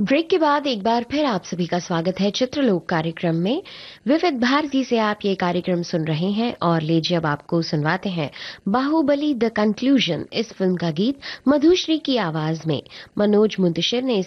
Break के बाद एक बार फिर आप सभी का स्वागत है चित्रलोक कार्यक्रम में। विविध भारती से आप ये कार्यक्रम सुन रहे हैं और लीजिए अब आपको सुनवाते हैं बाहुबली द कंक्लूजन। इस फिल्म का गीत मधुश्री की आवाज में। मनोज मुंतशिर ने